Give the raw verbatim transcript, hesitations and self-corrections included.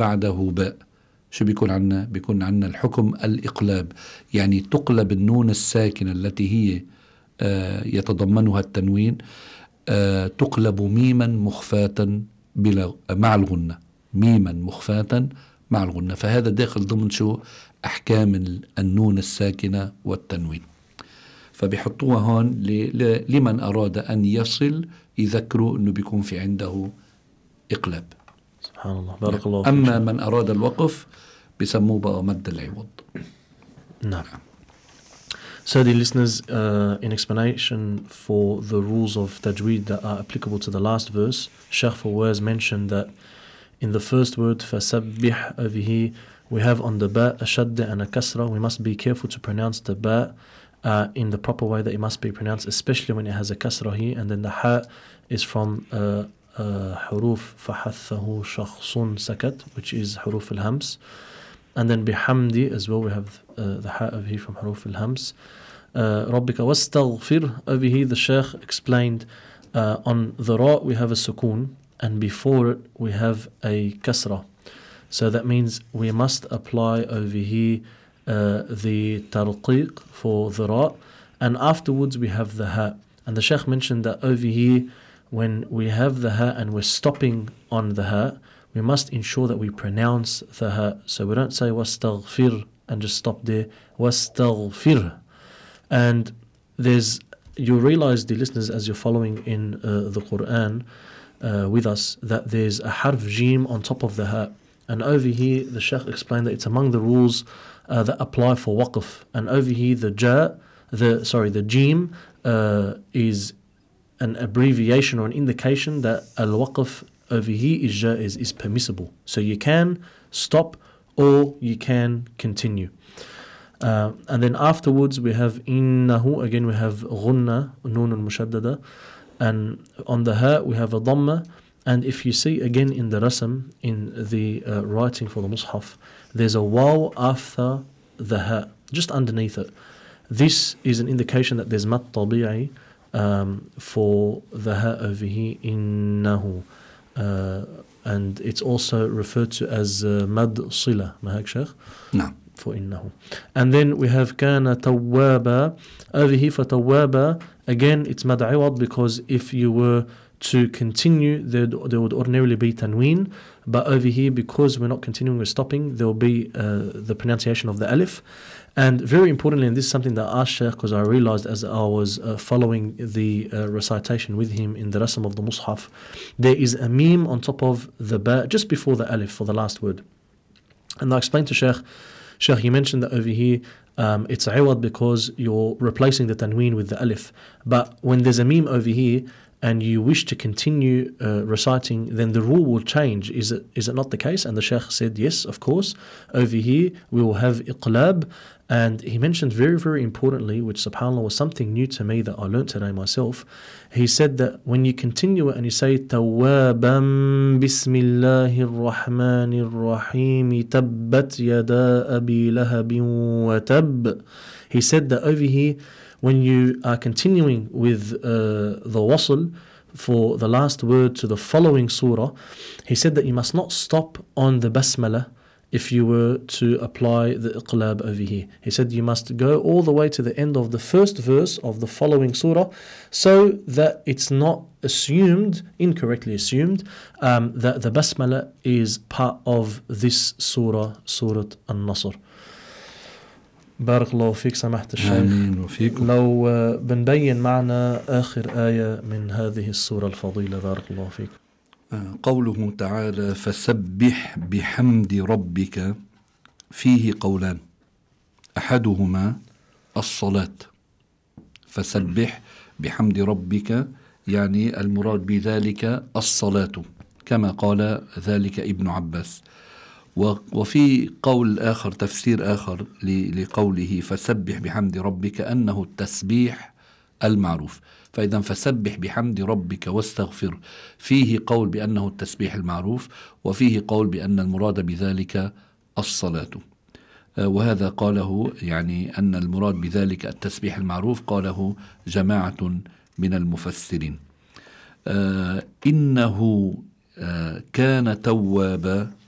بعده باء، شو بيكون عنا؟ بيكون عنا الحكم الإقلاب، يعني تقلب النون الساكنة التي هي آه يتضمنها التنوين، آه تقلب ميما مخفاة بلا مع الغنة، ميما مخفاة مع الغنة. فهذا داخل ضمن شو؟ أحكام النون الساكنة والتنوين. فبيحطوها هون لمن أراد أن يصل يذكروا أنه بيكون في عنده إقلاب. سبحان الله، بارك الله فيك. أما فيك. من أراد الوقف بيسموه بقى مد العوض. نعم. So dear listeners, uh, in explanation for the rules of tajweed that are applicable to the last verse, Shaykh Fawaz mentioned that in the first word, فَسَبِّحْ, over here, we have on the ba a shadda and a kasra. We must be careful to pronounce the ba uh, in the proper way that it must be pronounced, especially when it has a kasra here, and then the ha is from uh, uh, huruf فَحَثَّهُ شَخْصٌ sakat, which is huruf al-hams. And then bihamdi as well, we have uh, the ha over here from huruf al-hams. Uh, Rabbika wastaghfir, over here the Shaykh explained uh, on the ra we have a sukoon, and before it we have a kasra. So that means we must apply over here uh, the tarqiq for the ra, and afterwards we have the ha. And the Shaykh mentioned that over here when we have the ha and we're stopping on the ha, we must ensure that we pronounce the ha. So we don't say wastaghfir and just stop there. Wastaghfir. And there's, you realize, the listeners, as you're following in uh, the Quran uh, with us, that there's a harf jim on top of the ha. And over here, the Shaykh explained that it's among the rules uh, that apply for waqf. And over here, the ja, the sorry, the jim uh, is an abbreviation or an indication that al-waqf over here is jaiz, is permissible. So you can stop or you can continue. Uh, and then afterwards we have innahu, again we have ghunna, noon al-mushaddada, and on the ha we have a dhamma. And if you see again in the rasam, in the uh, writing for the mushaf, there's a waw after the ha, just underneath it. This is an indication that there's mat tabi'i um, for the ha over here, innahu. Uh, and it's also referred to as uh, mad sila, mahak shaykh? No. For innahu. And then we have kana tawwaba, over here for tawwaba, again it's mad iwad, because if you were to continue there, there would ordinarily be tanween, but over here because we're not continuing, we're stopping, there will be uh, the pronunciation of the alif. And very importantly, and this is something that I asked Shaykh, because I realized as I was uh, following the uh, recitation with him in the rasam of the mushaf, there is a meme on top of the ba, just before the alif for the last word. And I explained to Shaykh, Shaykh, you mentioned that over here um, it's iwad because you're replacing the tanween with the alif. But when there's a meme over here and you wish to continue uh, reciting, then the rule will change. Is it is it not the case? And the Shaykh said, yes, of course. Over here we will have iqlab. And he mentioned very, very importantly, which subhanAllah was something new to me that I learnt today myself. He said that when you continue it and you say Tawwaban Bismillahir Rahmanir Rahim Tabbat Yada Abi Lahabin wa Tab. He said that over here, when you are continuing with uh, the wasl for the last word to the following surah, he said that you must not stop on the basmalah if you were to apply the iqlab over here. He said you must go all the way to the end of the first verse of the following surah, so that it's not assumed, incorrectly assumed, um, that the basmala is part of this surah, Surah An-Nasr. بارك الله فيك سماحة الشيخ. آمين وفيكم. لو بنبين معنا آخر آية من هذه السورة الفضيلة بارك الله فيك. قوله تعالى فسبح بحمد ربك، فيه قولان، أحدهما الصلاة. فسبح بحمد ربك يعني المراد بذلك الصلاة، كما قال ذلك ابن عباس. وفي قول آخر، تفسير آخر لقوله فسبح بحمد ربك أنه التسبيح المعروف. فإذا فسبح بحمد ربك واستغفر، فيه قول بأنه التسبيح المعروف، وفيه قول بأن المراد بذلك الصلاة. وهذا قاله يعني أن المراد بذلك التسبيح المعروف قاله جماعة من المفسرين. آه إنه آه كان توابا،